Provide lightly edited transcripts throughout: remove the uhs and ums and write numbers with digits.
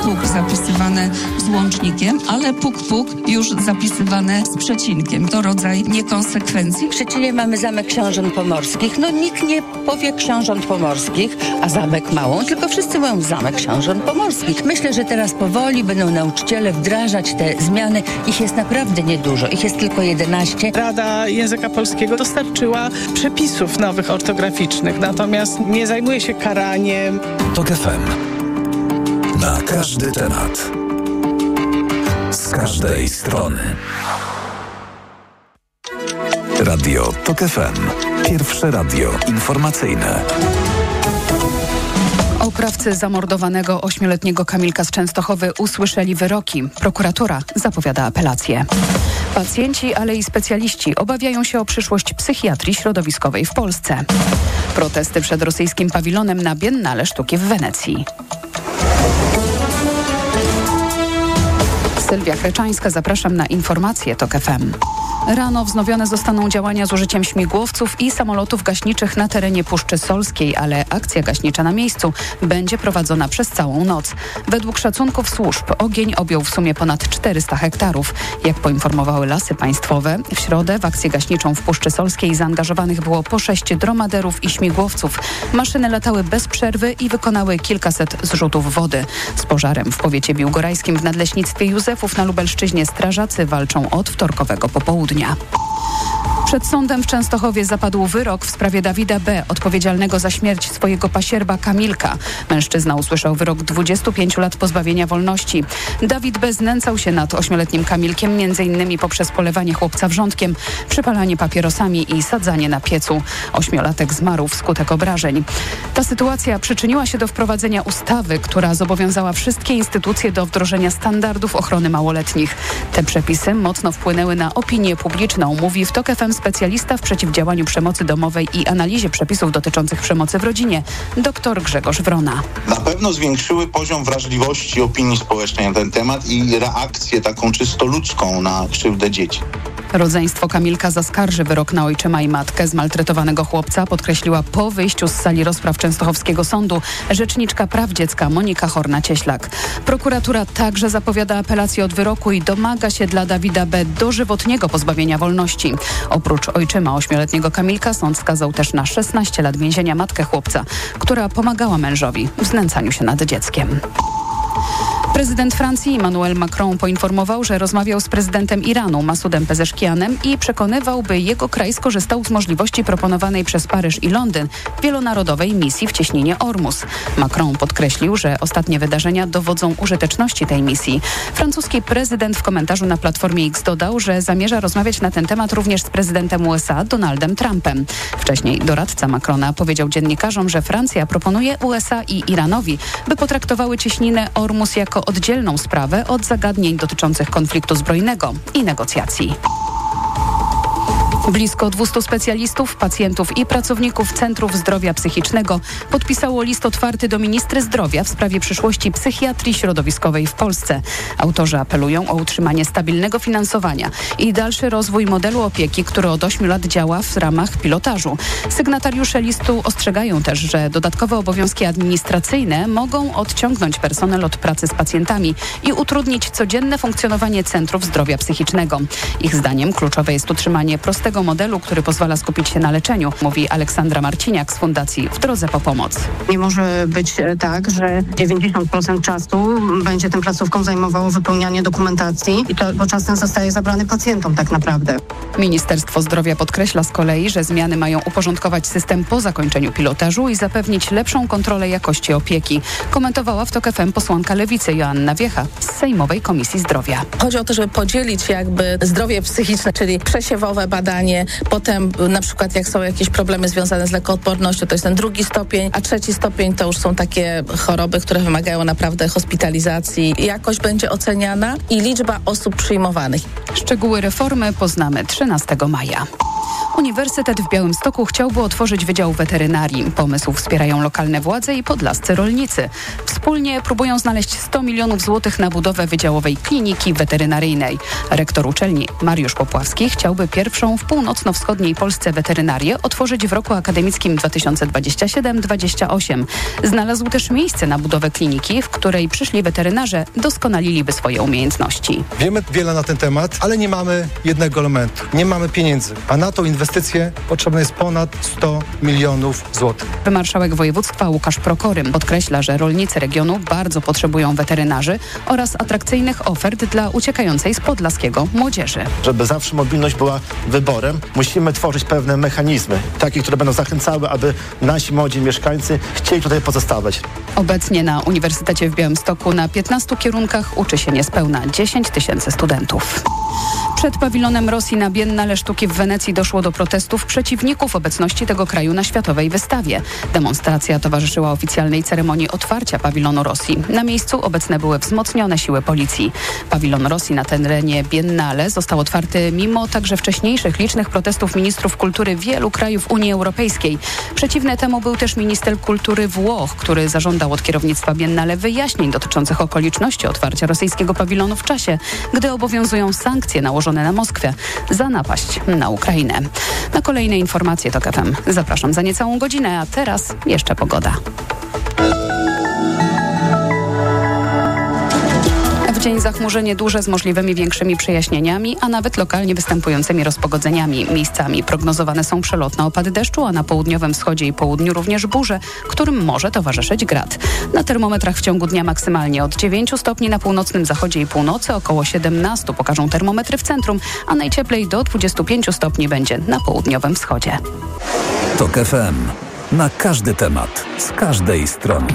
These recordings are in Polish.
puk zapisywane z łącznikiem, ale puk już zapisywane z przecinkiem. To rodzaj niekonsekwencji. W Szczecinie mamy Zamek Książąt Pomorskich. Nikt nie powie Książąt Pomorskich, a Zamek Małą, tylko wszyscy mówią Zamek Książąt Pomorskich. Myślę, że teraz powoli będą nauczyciele wdrażać te zmiany. Ich jest naprawdę niedużo. Ich jest tylko 11. Rada Języka Polskiego dostarczyła przepisów nowych ortograficznych, natomiast nie zajmuje się karaniem. TOK FM. Na każdy temat. Z każdej strony. Radio TOK FM. Pierwsze radio informacyjne. Oprawcy zamordowanego 8-letniego Kamilka z Częstochowy usłyszeli wyroki. Prokuratura zapowiada apelację. Pacjenci, ale i specjaliści obawiają się o przyszłość psychiatrii środowiskowej w Polsce. Protesty przed rosyjskim pawilonem na Biennale Sztuki w Wenecji. Sylwia Kreczańska, zapraszam na informacje TOK FM. Rano wznowione zostaną działania z użyciem śmigłowców i samolotów gaśniczych na terenie Puszczy Solskiej, ale akcja gaśnicza na miejscu będzie prowadzona przez całą noc. Według szacunków służb ogień objął w sumie ponad 400 hektarów. Jak poinformowały Lasy Państwowe, w środę w akcję gaśniczą w Puszczy Solskiej zaangażowanych było po 6 dromaderów i śmigłowców. Maszyny latały bez przerwy i wykonały kilkaset zrzutów wody. Z pożarem w powiecie biłgorajskim w Nadleśnictwie Józefów na Lubelszczyźnie strażacy walczą od wtorkowego popołudnia. Przed sądem w Częstochowie zapadł wyrok w sprawie Dawida B., odpowiedzialnego za śmierć swojego pasierba Kamilka. Mężczyzna usłyszał wyrok 25 lat pozbawienia wolności. Dawid B. znęcał się nad 8-letnim Kamilkiem m.in. poprzez polewanie chłopca wrzątkiem, przypalanie papierosami i sadzanie na piecu. 8-latek zmarł wskutek obrażeń. Ta sytuacja przyczyniła się do wprowadzenia ustawy, która zobowiązała wszystkie instytucje do wdrożenia standardów ochrony małoletnich. Te przepisy mocno wpłynęły na opinię publiczną, mówi w TOK FM specjalista w przeciwdziałaniu przemocy domowej i analizie przepisów dotyczących przemocy w rodzinie, dr Grzegorz Wrona. Na pewno zwiększyły poziom wrażliwości opinii społecznej na ten temat i reakcję taką czysto ludzką na krzywdę dzieci. Rodzeństwo Kamilka zaskarży wyrok na ojczyma i matkę zmaltretowanego chłopca, podkreśliła po wyjściu z sali rozpraw Częstochowskiego Sądu rzeczniczka praw dziecka Monika Horna-Cieślak. Prokuratura także zapowiada apelację od wyroku i domaga się dla Dawida B. dożywotniego pozbawienia wolności. Oprócz ojczyma 8-letniego Kamilka sąd skazał też na 16 lat więzienia matkę chłopca, która pomagała mężowi w znęcaniu się nad dzieckiem. Prezydent Francji Emmanuel Macron poinformował, że rozmawiał z prezydentem Iranu Masudem Pezeszkianem i przekonywał, by jego kraj skorzystał z możliwości proponowanej przez Paryż i Londyn wielonarodowej misji w cieśninie Ormus. Macron podkreślił, że ostatnie wydarzenia dowodzą użyteczności tej misji. Francuski prezydent w komentarzu na Platformie X dodał, że zamierza rozmawiać na ten temat również z prezydentem USA Donaldem Trumpem. Wcześniej doradca Macrona powiedział dziennikarzom, że Francja proponuje USA i Iranowi, by potraktowały cieśninę Ormus jako oddzielną sprawę od zagadnień dotyczących konfliktu zbrojnego i negocjacji. Blisko 200 specjalistów, pacjentów i pracowników Centrów Zdrowia Psychicznego podpisało list otwarty do ministry zdrowia w sprawie przyszłości psychiatrii środowiskowej w Polsce. Autorzy apelują o utrzymanie stabilnego finansowania i dalszy rozwój modelu opieki, który od 8 lat działa w ramach pilotażu. Sygnatariusze listu ostrzegają też, że dodatkowe obowiązki administracyjne mogą odciągnąć personel od pracy z pacjentami i utrudnić codzienne funkcjonowanie Centrów Zdrowia Psychicznego. Ich zdaniem kluczowe jest utrzymanie prostego modelu, który pozwala skupić się na leczeniu, mówi Aleksandra Marciniak z Fundacji W Drodze po Pomoc. Nie może być tak, że 90% czasu będzie tym placówkom zajmowało wypełnianie dokumentacji i to czas ten zostaje zabrany pacjentom tak naprawdę. Ministerstwo Zdrowia podkreśla z kolei, że zmiany mają uporządkować system po zakończeniu pilotażu i zapewnić lepszą kontrolę jakości opieki. Komentowała w TOK FM posłanka Lewicy Joanna Wiecha z Sejmowej Komisji Zdrowia. Chodzi o to, żeby podzielić jakby zdrowie psychiczne, czyli przesiewowe badanie, potem na przykład jak są jakieś problemy związane z lekoodpornością, to jest ten 2. stopień, a 3. stopień to już są takie choroby, które wymagają naprawdę hospitalizacji. Jakość będzie oceniana i liczba osób przyjmowanych. Szczegóły reformy poznamy 13 maja. Uniwersytet w Białymstoku chciałby otworzyć Wydział Weterynarii. Pomysł wspierają lokalne władze i podlascy rolnicy. Wspólnie próbują znaleźć 100 milionów złotych na budowę wydziałowej kliniki weterynaryjnej. Rektor uczelni Mariusz Popławski chciałby pierwszą w północno-wschodniej Polsce weterynarię otworzyć w roku akademickim 2027-28. Znalazł też miejsce na budowę kliniki, w której przyszli weterynarze doskonaliliby swoje umiejętności. Wiemy wiele na ten temat, ale nie mamy jednego elementu. Nie mamy pieniędzy, a na tą inwestycję potrzebne jest ponad 100 milionów złotych. Marszałek województwa Łukasz Prokorym podkreśla, że rolnicy regionu bardzo potrzebują weterynarzy oraz atrakcyjnych ofert dla uciekającej z podlaskiego młodzieży. Żeby zawsze mobilność była wyborem, musimy tworzyć pewne mechanizmy, takie, które będą zachęcały, aby nasi młodzi mieszkańcy chcieli tutaj pozostawać. Obecnie na Uniwersytecie w Białymstoku na 15 kierunkach uczy się niespełna 10 tysięcy studentów. Przed pawilonem Rosji na Biennale Sztuki w Wenecji doszło do protestów przeciwników obecności tego kraju na światowej wystawie. Demonstracja towarzyszyła oficjalnej ceremonii otwarcia pawilonu Rosji. Na miejscu obecne były wzmocnione siły policji. Pawilon Rosji na terenie Biennale został otwarty mimo także wcześniejszych licznych protestów ministrów kultury wielu krajów Unii Europejskiej. Przeciwny temu był też minister kultury Włoch, który zażądał od kierownictwa Biennale wyjaśnień dotyczących okoliczności otwarcia rosyjskiego pawilonu w czasie, gdy obowiązują sankcje nałożone na Moskwę za napaść na Ukrainę. Na kolejne informacje TOK FM zapraszam za niecałą godzinę, a teraz jeszcze pogoda. W dzień zachmurzenie duże z możliwymi większymi przejaśnieniami, a nawet lokalnie występującymi rozpogodzeniami. Miejscami prognozowane są przelotne opady deszczu, a na południowym wschodzie i południu również burze, którym może towarzyszyć grad. Na termometrach w ciągu dnia maksymalnie od 9 stopni na północnym zachodzie i północy, około 17 pokażą termometry w centrum, a najcieplej do 25 stopni będzie na południowym wschodzie. TOK FM. Na każdy temat, z każdej strony.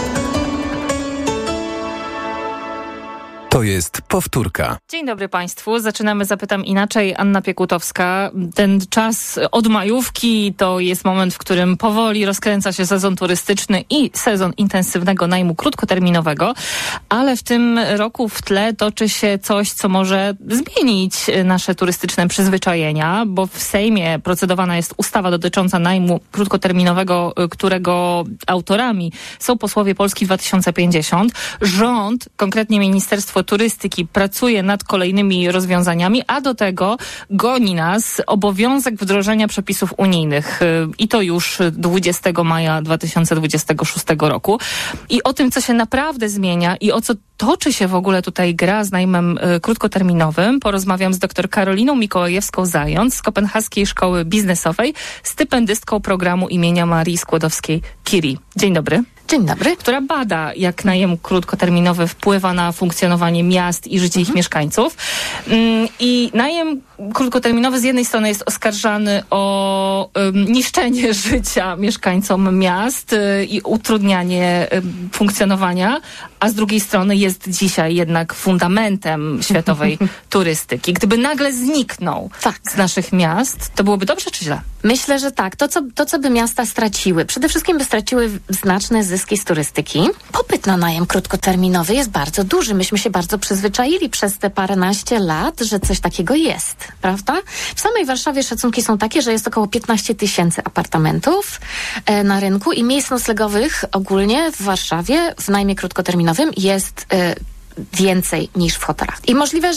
To jest powtórka. Dzień dobry Państwu. Zaczynamy Zapytam Inaczej. Anna Piekutowska. Ten czas od majówki to jest moment, w którym powoli rozkręca się sezon turystyczny i sezon intensywnego najmu krótkoterminowego, ale w tym roku w tle toczy się coś, co może zmienić nasze turystyczne przyzwyczajenia, bo w Sejmie procedowana jest ustawa dotycząca najmu krótkoterminowego, którego autorami są posłowie Polski 2050. Rząd, konkretnie Ministerstwo Turystyki, pracuje nad kolejnymi rozwiązaniami, a do tego goni nas obowiązek wdrożenia przepisów unijnych i to już 20 maja 2026 roku. I o tym, co się naprawdę zmienia i o co toczy się w ogóle tutaj gra z najmem krótkoterminowym, porozmawiam z dr Karoliną Mikołajewską-Zając z Kopenhaskiej Szkoły Biznesowej, stypendystką programu imienia Marii Skłodowskiej-Curie. Dzień dobry. Dzień dobry. Która bada, jak najem krótkoterminowy wpływa na funkcjonowanie miast i życie ich mieszkańców. I najem krótkoterminowy z jednej strony jest oskarżany o niszczenie życia mieszkańcom miast i utrudnianie funkcjonowania, a z drugiej strony jest dzisiaj jednak fundamentem światowej turystyki. Gdyby nagle zniknął z naszych miast, to byłoby dobrze czy źle? Myślę, że tak. To, co by miasta straciły, przede wszystkim by straciły znaczne zyski z turystyki. Popyt na najem krótkoterminowy jest bardzo duży. Myśmy się bardzo przyzwyczaili przez te paręnaście lat, że coś takiego jest, prawda? W samej Warszawie szacunki są takie, że jest około 15 tysięcy apartamentów na rynku i miejsc noclegowych ogólnie w Warszawie w najmie krótkoterminowym jest więcej niż w hotelach. I możliwe,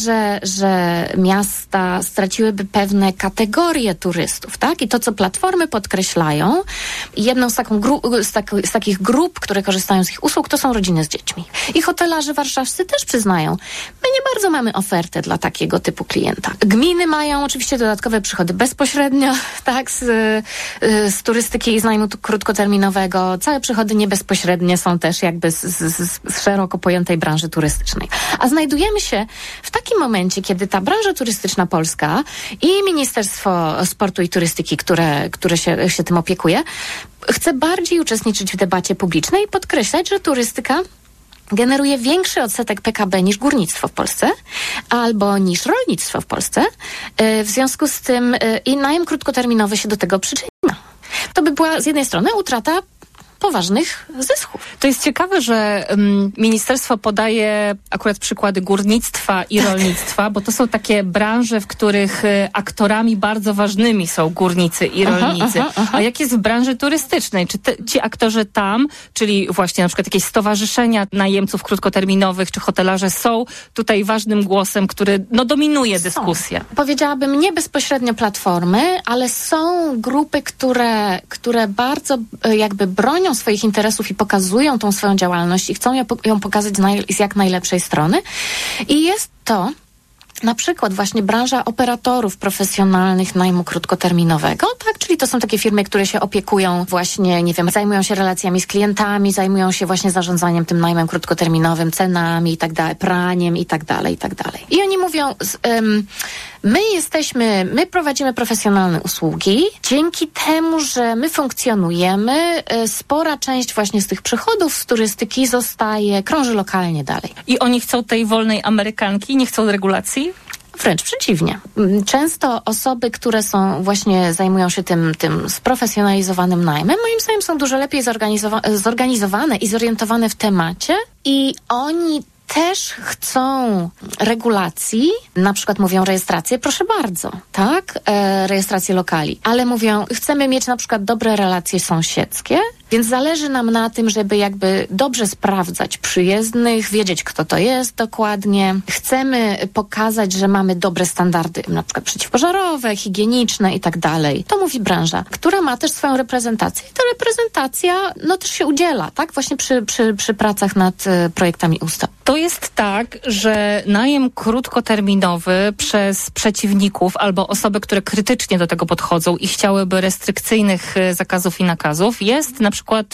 że miasta straciłyby pewne kategorie turystów, tak? I to, co platformy podkreślają, jedną z takich grup, które korzystają z ich usług, to są rodziny z dziećmi. I hotelarze warszawscy też przyznają, my nie bardzo mamy ofertę dla takiego typu klienta. Gminy mają oczywiście dodatkowe przychody bezpośrednio, tak? Z turystyki i z najmu krótkoterminowego. Całe przychody niebezpośrednie są też jakby z szeroko pojętej branży turystycznej. A znajdujemy się w takim momencie, kiedy ta branża turystyczna polska i Ministerstwo Sportu i Turystyki, które się tym opiekuje, chce bardziej uczestniczyć w debacie publicznej i podkreślać, że turystyka generuje większy odsetek PKB niż górnictwo w Polsce albo niż rolnictwo w Polsce. W związku z tym i najem krótkoterminowy się do tego przyczynia. To by była z jednej strony utrata poważnych zysków. To jest ciekawe, że ministerstwo podaje akurat przykłady górnictwa i rolnictwa, bo to są takie branże, w których aktorami bardzo ważnymi są górnicy i rolnicy. A jak jest w branży turystycznej? Czy ci aktorzy tam, czyli właśnie na przykład jakieś stowarzyszenia najemców krótkoterminowych czy hotelarze są tutaj ważnym głosem, który dominuje dyskusję? Powiedziałabym nie bezpośrednio platformy, ale są grupy, które bardzo jakby bronią swoich interesów i pokazują tą swoją działalność i chcą ją pokazać z jak najlepszej strony. I jest to na przykład właśnie branża operatorów profesjonalnych najmu krótkoterminowego, tak? Czyli to są takie firmy, które się opiekują właśnie, nie wiem, zajmują się relacjami z klientami, zajmują się właśnie zarządzaniem tym najmem krótkoterminowym, cenami i tak dalej, praniem i tak dalej, i tak dalej. I oni mówią, my prowadzimy profesjonalne usługi. Dzięki temu, że my funkcjonujemy, spora część właśnie z tych przychodów z turystyki krąży lokalnie dalej. I oni chcą tej wolnej Amerykanki, nie chcą regulacji? Wręcz przeciwnie. Często osoby, które zajmują się tym sprofesjonalizowanym najmem, moim zdaniem są dużo lepiej zorganizowane i zorientowane w temacie i oni też chcą regulacji, na przykład mówią rejestrację, proszę bardzo, tak? Rejestrację lokali, ale mówią, chcemy mieć na przykład dobre relacje sąsiedzkie, więc zależy nam na tym, żeby jakby dobrze sprawdzać przyjezdnych, wiedzieć, kto to jest dokładnie. Chcemy pokazać, że mamy dobre standardy, na przykład przeciwpożarowe, higieniczne i tak dalej. To mówi branża, która ma też swoją reprezentację i ta reprezentacja też się udziela, tak? Właśnie przy pracach nad projektami ustaw. To jest tak, że najem krótkoterminowy przez przeciwników albo osoby, które krytycznie do tego podchodzą i chciałyby restrykcyjnych zakazów i nakazów, jest na przykład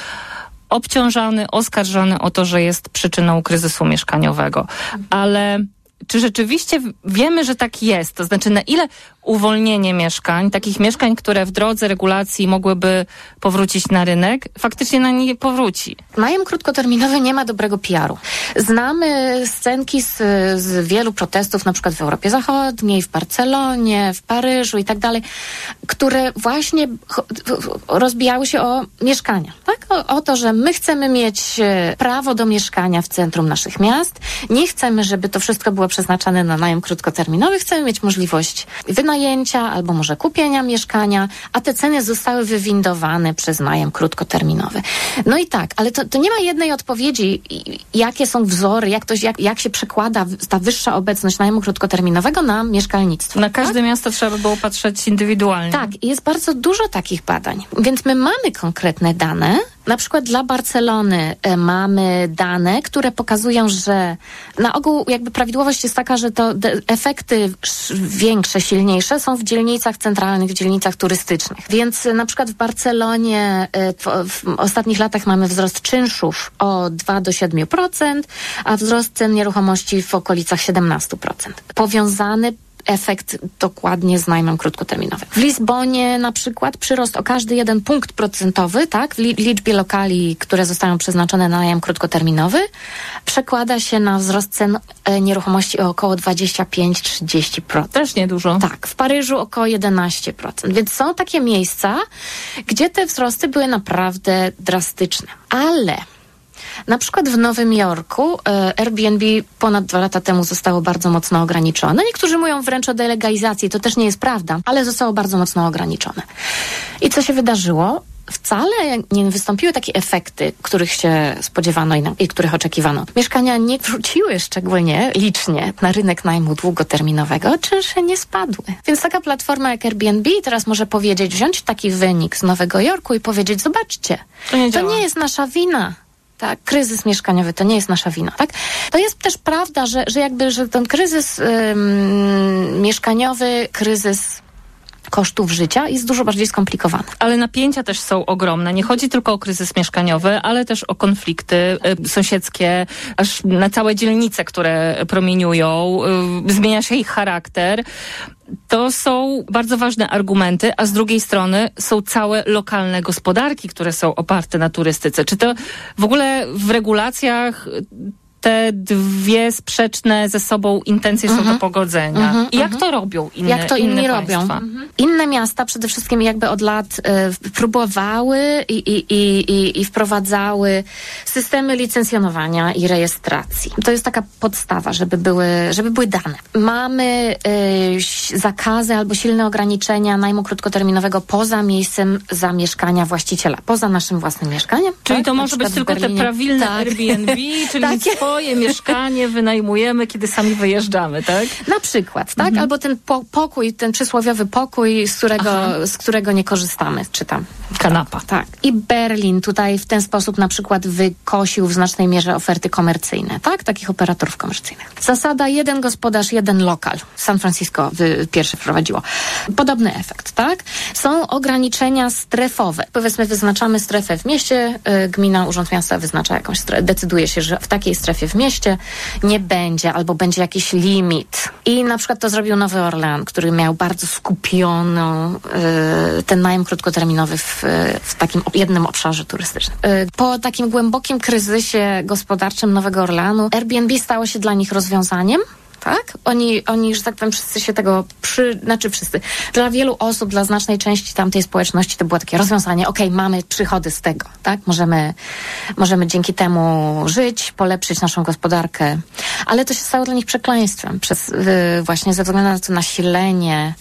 obciążany, oskarżony o to, że jest przyczyną kryzysu mieszkaniowego. Ale czy rzeczywiście wiemy, że tak jest? To znaczy, na ile uwolnienie mieszkań, takich mieszkań, które w drodze regulacji mogłyby powrócić na rynek, faktycznie na nie powróci? Najem krótkoterminowy nie ma dobrego PR-u. Znamy scenki z wielu protestów, na przykład w Europie Zachodniej, w Barcelonie, w Paryżu i tak dalej, które właśnie rozbijały się o mieszkania. Tak? O to, że my chcemy mieć prawo do mieszkania w centrum naszych miast. Nie chcemy, żeby to wszystko było przeznaczane na najem krótkoterminowy. Chcemy mieć możliwość wynajęcia albo może kupienia mieszkania, a te ceny zostały wywindowane przez najem krótkoterminowy. No i tak, ale to nie ma jednej odpowiedzi, jakie są wzory, jak się przekłada ta wyższa obecność najmu krótkoterminowego na mieszkalnictwo. Na każde miasto trzeba by było patrzeć indywidualnie. Tak, i jest bardzo dużo takich badań, więc my mamy konkretne dane. Na przykład dla Barcelony mamy dane, które pokazują, że na ogół jakby prawidłowość jest taka, że to efekty większe, silniejsze są w dzielnicach centralnych, w dzielnicach turystycznych. Więc na przykład w Barcelonie w ostatnich latach mamy wzrost czynszów o 2 do 7%, a wzrost cen nieruchomości w okolicach 17%. Powiązany efekt dokładnie z najmem krótkoterminowym. W Lizbonie na przykład przyrost o każdy 1 punkt procentowy, tak, w liczbie lokali, które zostają przeznaczone na najem krótkoterminowy, przekłada się na wzrost cen nieruchomości o około 25-30%. Też niedużo. Tak, w Paryżu około 11%. Więc są takie miejsca, gdzie te wzrosty były naprawdę drastyczne. Ale na przykład w Nowym Jorku Airbnb ponad 2 lata temu zostało bardzo mocno ograniczone. Niektórzy mówią wręcz o delegalizacji, to też nie jest prawda, ale zostało bardzo mocno ograniczone. I co się wydarzyło? Wcale nie wystąpiły takie efekty, których się spodziewano i których oczekiwano. Mieszkania nie wróciły szczególnie licznie na rynek najmu długoterminowego, czynsze nie spadły. Więc taka platforma jak Airbnb teraz może wziąć taki wynik z Nowego Jorku i powiedzieć, zobaczcie, to nie jest nasza wina. Tak, kryzys mieszkaniowy to nie jest nasza wina, tak? To jest też prawda, że ten kryzys mieszkaniowy, kryzys kosztów życia jest dużo bardziej skomplikowany. Ale napięcia też są ogromne. Nie chodzi tylko o kryzys mieszkaniowy, ale też o konflikty sąsiedzkie, aż na całe dzielnice, które promieniują. Zmienia się ich charakter. To są bardzo ważne argumenty, a z drugiej strony są całe lokalne gospodarki, które są oparte na turystyce. Czy to w ogóle w regulacjach te dwie sprzeczne ze sobą intencje są do pogodzenia. I jak to robią inne państwa? Inne miasta przede wszystkim jakby od lat próbowały i wprowadzały systemy licencjonowania i rejestracji. To jest taka podstawa, żeby były dane. Mamy zakazy albo silne ograniczenia najmu krótkoterminowego poza miejscem zamieszkania właściciela, poza naszym własnym mieszkaniem. Czyli tak? to może być tylko te prawilne Airbnb, czyli swoje mieszkanie wynajmujemy, kiedy sami wyjeżdżamy, tak? Na przykład, tak? Albo ten pokój, ten przysłowiowy pokój, z którego nie korzystamy, czy tam kanapa. Tak. I Berlin tutaj w ten sposób na przykład wykosił w znacznej mierze oferty komercyjne, tak? Takich operatorów komercyjnych. Zasada jeden gospodarz, jeden lokal. San Francisco pierwsze wprowadziło. Podobny efekt, tak? Są ograniczenia strefowe. Powiedzmy, wyznaczamy strefę w mieście, gmina, urząd miasta wyznacza jakąś strefę, decyduje się, że w takiej strefie w mieście nie będzie, albo będzie jakiś limit. I na przykład to zrobił Nowy Orlean, który miał bardzo skupioną ten najem krótkoterminowy w takim jednym obszarze turystycznym. Po takim głębokim kryzysie gospodarczym Nowego Orleanu Airbnb stało się dla nich rozwiązaniem. Tak? Oni, że tak powiem, wszyscy się tego wszyscy. Dla wielu osób, dla znacznej części tamtej społeczności to było takie rozwiązanie, mamy przychody z tego, tak? Możemy dzięki temu żyć, polepszyć naszą gospodarkę. Ale to się stało dla nich przekleństwem właśnie ze względu na to nasilenie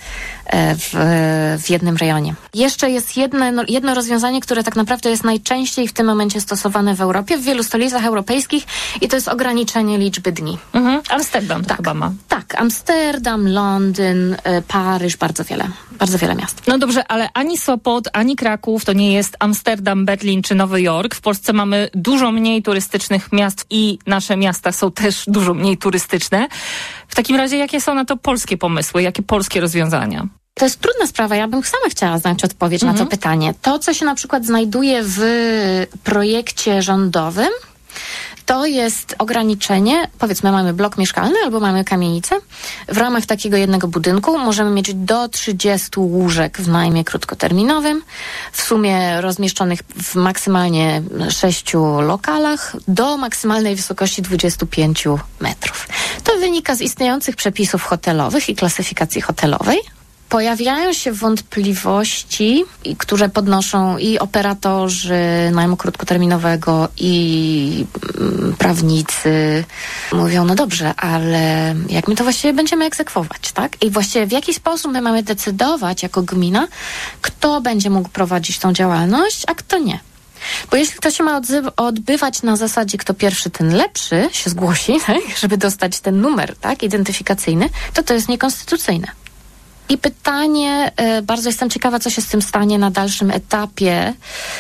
w jednym rejonie. Jeszcze jest jedno rozwiązanie, które tak naprawdę jest najczęściej w tym momencie stosowane w Europie, w wielu stolicach europejskich i to jest ograniczenie liczby dni. Amsterdam to chyba ma. Tak, Amsterdam, Londyn, Paryż, bardzo wiele miast. No dobrze, ale ani Sopot, ani Kraków to nie jest Amsterdam, Berlin czy Nowy Jork. W Polsce mamy dużo mniej turystycznych miast i nasze miasta są też dużo mniej turystyczne. W takim razie jakie są na to polskie pomysły, jakie polskie rozwiązania? To jest trudna sprawa. Ja bym sama chciała znać odpowiedź na to pytanie. To, co się na przykład znajduje w projekcie rządowym, to jest ograniczenie, powiedzmy mamy blok mieszkalny albo mamy kamienicę. W ramach takiego jednego budynku możemy mieć do 30 łóżek w najmie krótkoterminowym, w sumie rozmieszczonych w maksymalnie 6 lokalach do maksymalnej wysokości 25 metrów. To wynika z istniejących przepisów hotelowych i klasyfikacji hotelowej. Pojawiają się wątpliwości, które podnoszą i operatorzy najmu krótkoterminowego, i prawnicy. Mówią, no dobrze, ale jak my to właściwie będziemy egzekwować, tak? I właściwie w jaki sposób my mamy decydować jako gmina, kto będzie mógł prowadzić tą działalność, a kto nie. Bo jeśli to się ma odbywać na zasadzie kto pierwszy, ten lepszy się zgłosi, tak? Żeby dostać ten numer, tak? Identyfikacyjny, to jest niekonstytucyjne. I pytanie, bardzo jestem ciekawa, co się z tym stanie na dalszym etapie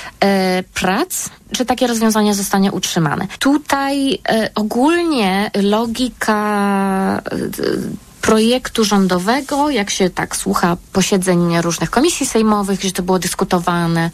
prac, czy takie rozwiązanie zostanie utrzymane. Tutaj ogólnie logika projektu rządowego, jak się tak słucha posiedzeń różnych komisji sejmowych, gdzie to było dyskutowane,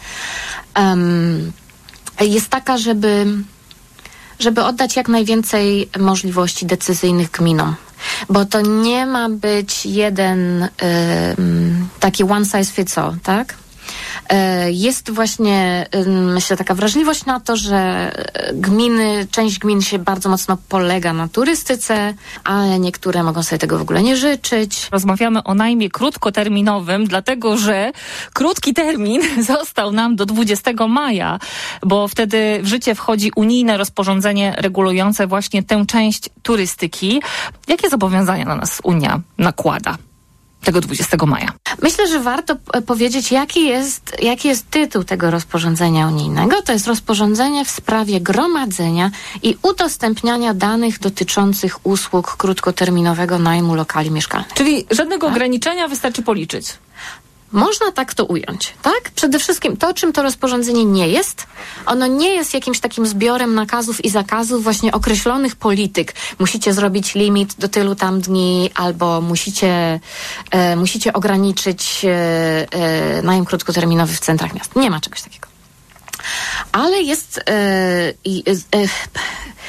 jest taka, żeby oddać jak najwięcej możliwości decyzyjnych gminom. Bo to nie ma być jeden taki one size fits all, tak? Jest właśnie, myślę, taka wrażliwość na to, że część gmin się bardzo mocno polega na turystyce, ale niektóre mogą sobie tego w ogóle nie życzyć. Rozmawiamy o najmie krótkoterminowym, dlatego że krótki termin został nam do 20 maja, bo wtedy w życie wchodzi unijne rozporządzenie regulujące właśnie tę część turystyki. Jakie zobowiązania na nas Unia nakłada tego 20 maja? Myślę, że warto powiedzieć, jaki jest tytuł tego rozporządzenia unijnego. To jest rozporządzenie w sprawie gromadzenia i udostępniania danych dotyczących usług krótkoterminowego najmu lokali mieszkalnych. Czyli żadnego ograniczenia, wystarczy policzyć. Można tak to ująć, tak? Przede wszystkim to, czym to rozporządzenie nie jest, ono nie jest jakimś takim zbiorem nakazów i zakazów właśnie określonych polityk. Musicie zrobić limit do tylu tam dni, albo musicie ograniczyć najem krótkoterminowy w centrach miast. Nie ma czegoś takiego. Ale jest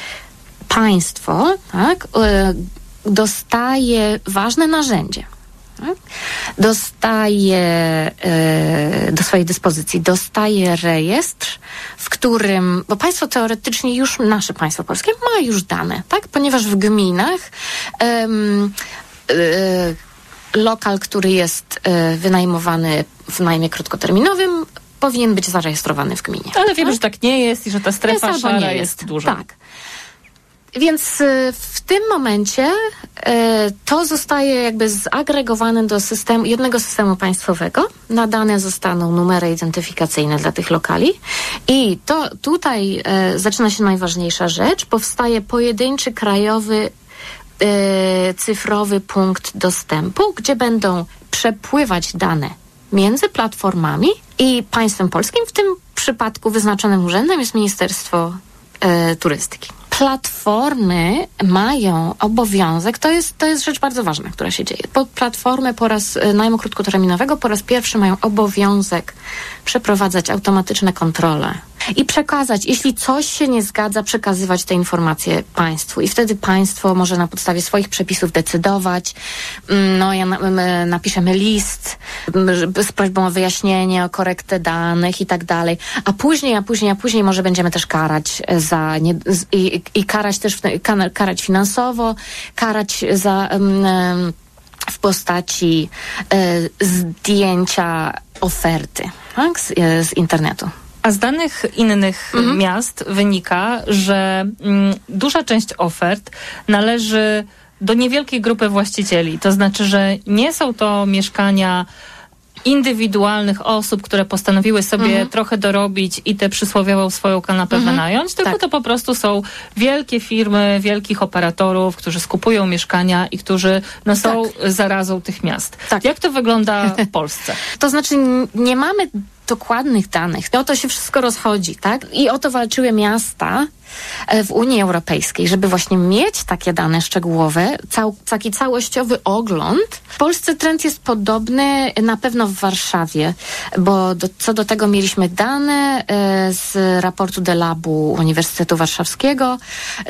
państwo, tak, dostaje ważne narzędzie. do swojej dyspozycji dostaje rejestr, w którym, bo państwo teoretycznie już, nasze państwo polskie ma już dane, tak? Ponieważ w gminach lokal, który jest wynajmowany w najmie krótkoterminowym, powinien być zarejestrowany w gminie. Ale wiemy, że tak nie jest i że ta strefa szara jest duża. Tak. Więc w tym momencie to zostaje jakby zagregowane do jednego systemu państwowego. Nadane zostaną numery identyfikacyjne dla tych lokali i to tutaj zaczyna się najważniejsza rzecz. Powstaje pojedynczy krajowy cyfrowy punkt dostępu, gdzie będą przepływać dane między platformami i państwem polskim. W tym przypadku wyznaczonym urzędem jest Ministerstwo Turystyki. Platformy mają obowiązek, to jest rzecz bardzo ważna, która się dzieje. Platformy najmu krótkoterminowego po raz pierwszy mają obowiązek przeprowadzać automatyczne kontrole i przekazać, jeśli coś się nie zgadza, przekazywać te informacje państwu. I wtedy państwo może na podstawie swoich przepisów decydować. Napiszemy list z prośbą o wyjaśnienie, o korektę danych i tak dalej. A później może będziemy też karać i karać też karać finansowo, karać za w postaci zdjęcia oferty, tak? z internetu. A z danych innych miast wynika, że duża część ofert należy do niewielkiej grupy właścicieli. To znaczy, że nie są to mieszkania indywidualnych osób, które postanowiły sobie trochę dorobić i tę przysłowiową swoją kanapę wynająć, tylko to po prostu są wielkie firmy, wielkich operatorów, którzy skupują mieszkania i którzy są zarazą tych miast. Tak. Jak to wygląda w Polsce? To znaczy nie mamy dokładnych danych. O to się wszystko rozchodzi, tak? I o to walczyły miasta w Unii Europejskiej, żeby właśnie mieć takie dane szczegółowe, taki całościowy ogląd. W Polsce trend jest podobny, na pewno w Warszawie, bo co do tego mieliśmy dane z raportu DELAB-u Uniwersytetu Warszawskiego.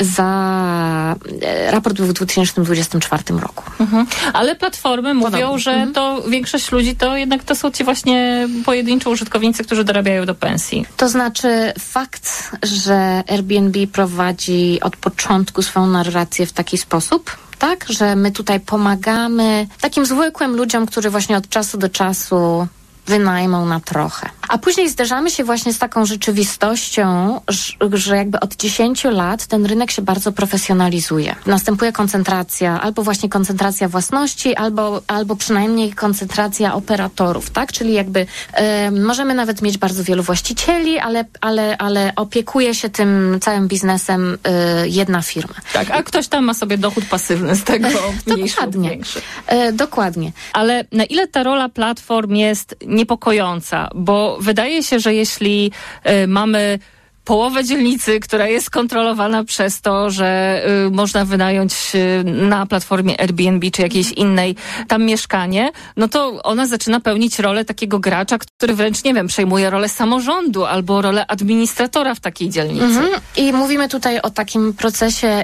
Raport był w 2024 roku. Ale platformy mówią, że to większość ludzi to są ci właśnie pojedynczy użytkownicy, którzy dorabiają do pensji. To znaczy fakt, że Airbnb prowadzi od początku swoją narrację w taki sposób, tak, że my tutaj pomagamy takim zwykłym ludziom, którzy właśnie od czasu do czasu wynajmą na trochę. A później zderzamy się właśnie z taką rzeczywistością, że jakby od 10 lat ten rynek się bardzo profesjonalizuje. Następuje koncentracja, albo właśnie koncentracja własności, albo przynajmniej koncentracja operatorów, tak? Czyli jakby możemy nawet mieć bardzo wielu właścicieli, ale opiekuje się tym całym biznesem jedna firma. Tak, a ktoś tam ma sobie dochód pasywny z tego mniejszy lub większy. Dokładnie. Ale na ile ta rola platform jest niepokojąca? Bo wydaje się, że jeśli mamy połowę dzielnicy, która jest kontrolowana przez to, że można wynająć na platformie Airbnb czy jakiejś innej tam mieszkanie, no to ona zaczyna pełnić rolę takiego gracza, który wręcz, nie wiem, przejmuje rolę samorządu albo rolę administratora w takiej dzielnicy. I mówimy tutaj o takim procesie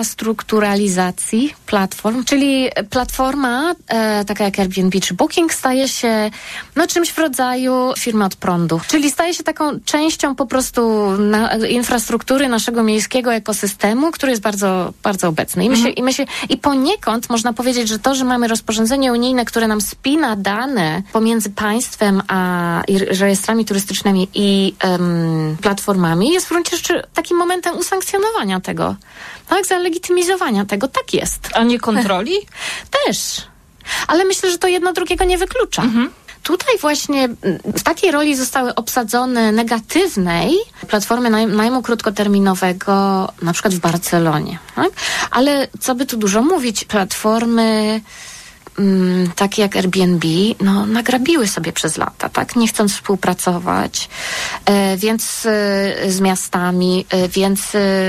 infrastrukturalizacji platform, czyli platforma, taka jak Airbnb czy Booking, staje się czymś w rodzaju firmy od prądu. Czyli staje się taką częścią po prostu infrastruktury naszego miejskiego ekosystemu, który jest bardzo, bardzo obecny. I poniekąd można powiedzieć, że to, że mamy rozporządzenie unijne, które nam spina dane pomiędzy państwem a rejestrami turystycznymi i platformami, jest w gruncie rzeczy takim momentem usankcjonowania tego, tak, zalegitymizowania tego. Tak jest. A nie kontroli? Też. Ale myślę, że to jedno drugiego nie wyklucza. Tutaj właśnie w takiej roli zostały obsadzone negatywnej platformy najmu krótkoterminowego, na przykład w Barcelonie. Tak? Ale co by tu dużo mówić, platformy takie jak Airbnb, nagrabiły sobie przez lata, tak? Nie chcąc współpracować, więc z miastami, więc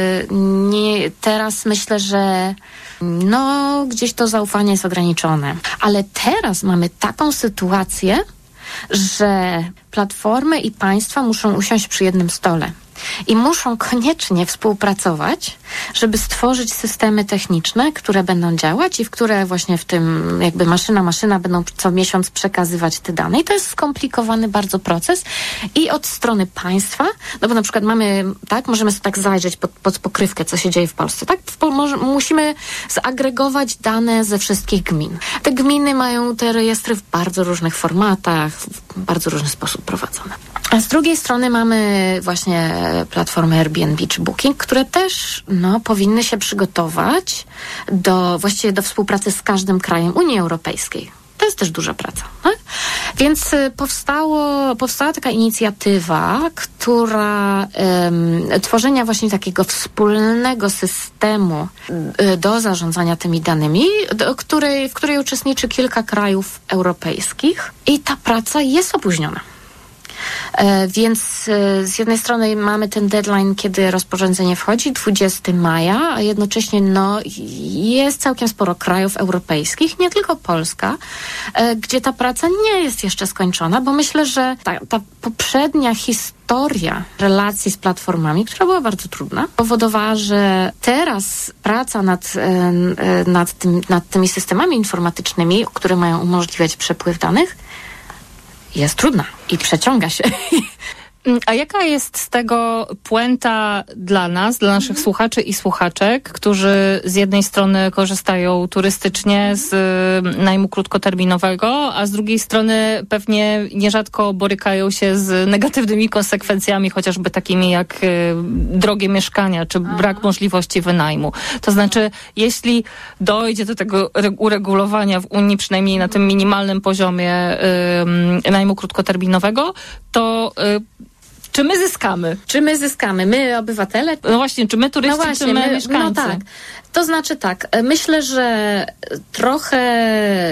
teraz myślę, że gdzieś to zaufanie jest ograniczone. Ale teraz mamy taką sytuację, że platformy i państwa muszą usiąść przy jednym stole. I muszą koniecznie współpracować, żeby stworzyć systemy techniczne, które będą działać i w które właśnie w tym jakby maszyna będą co miesiąc przekazywać te dane. I to jest skomplikowany bardzo proces. I od strony państwa, no bo na przykład możemy sobie tak zajrzeć pod pokrywkę, co się dzieje w Polsce, tak? Musimy zagregować dane ze wszystkich gmin. Te gminy mają te rejestry w bardzo różnych formatach, w bardzo różny sposób prowadzone. A z drugiej strony mamy właśnie platformy Airbnb czy Booking, które też powinny się przygotować właściwie do współpracy z każdym krajem Unii Europejskiej. To jest też duża praca, tak? Więc powstała taka inicjatywa, która tworzenia właśnie takiego wspólnego systemu do zarządzania tymi danymi, w której uczestniczy kilka krajów europejskich i ta praca jest opóźniona. Więc z jednej strony mamy ten deadline, kiedy rozporządzenie wchodzi, 20 maja, a jednocześnie jest całkiem sporo krajów europejskich, nie tylko Polska, gdzie ta praca nie jest jeszcze skończona, bo myślę, że ta poprzednia historia relacji z platformami, która była bardzo trudna, powodowała, że teraz praca nad tymi systemami informatycznymi, które mają umożliwiać przepływ danych, jest trudna i przeciąga się. A jaka jest z tego puenta dla nas, dla naszych słuchaczy i słuchaczek, którzy z jednej strony korzystają turystycznie z najmu krótkoterminowego, a z drugiej strony pewnie nierzadko borykają się z negatywnymi konsekwencjami, chociażby takimi jak drogie mieszkania, czy brak możliwości wynajmu. To znaczy, jeśli dojdzie do tego uregulowania w Unii, przynajmniej na tym minimalnym poziomie najmu krótkoterminowego, to czy my zyskamy? Czy my zyskamy? My, obywatele? No właśnie, czy my turyści, czy my mieszkańcy? No tak. To znaczy tak, myślę, że trochę